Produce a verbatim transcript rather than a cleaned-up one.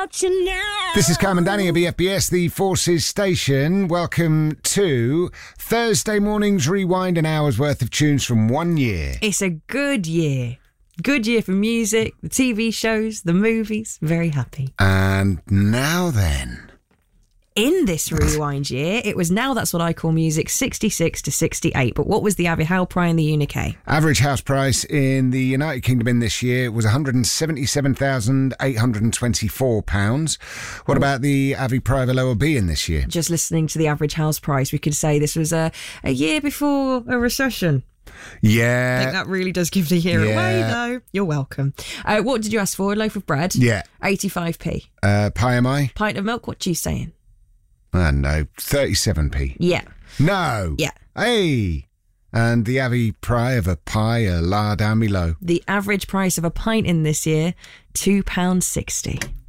without you now. This is Cam and Danny at B F B S, the Forces Station. Welcome to Thursday morning's Rewind, an hour's worth of tunes from one year. It's a good year. Good year for music, the T V shows, the movies. Very happy. And now then. In this rewind year, it was Now That's What I Call Music sixty-six to sixty-eight. But what was the Avi Howe Pry in the U K? Average house price in the United Kingdom in this year was one hundred seventy-seven thousand eight hundred twenty-four pounds. What about the Avi Pry of a lower B in this year? Just listening to the average house price, we could say this was a, a year before a recession. Yeah. I think that really does give the year Yeah. away, though. You're welcome. Uh, what did you ask for? A loaf of bread? Yeah. eighty-five p. Uh, pie am I? Pint of milk? What are you saying? I don't know, thirty-seven p. Yeah. No. Yeah. Hey. And the Avi Pry of a pie, a la down below. The average price of a pint in this year, two pounds sixty.